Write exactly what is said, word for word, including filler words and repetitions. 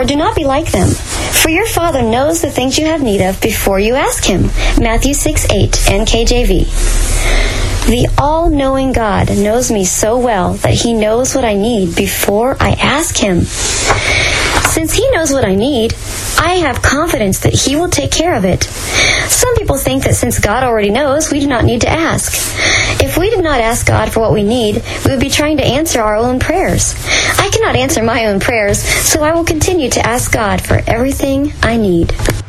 Therefore, do not be like them. For your Father knows the things you have need of before you ask Him. Matthew six eight, N K J V. The all-knowing God knows me so well that He knows what I need before I ask Him. Since He knows what I need, I have confidence that He will take care of it. Some people think that since God already knows, we do not need to ask. If we did not ask God for what we need, we would be trying to answer our own prayers. I cannot answer my own prayers, so I will continue to ask God for everything I need.